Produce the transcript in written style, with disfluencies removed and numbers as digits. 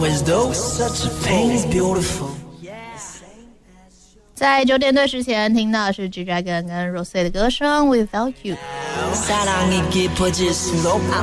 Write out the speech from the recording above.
在9点对10前听到的是 G-Dragon 跟 Rosé 的歌声 Without You。